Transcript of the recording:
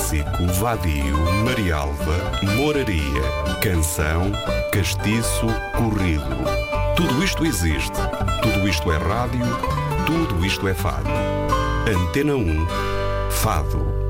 clássico, vadio, marialva, moraria, canção, castiço, corrido. Tudo isto existe. Tudo isto é rádio. Tudo isto é fado. Antena 1, Fado.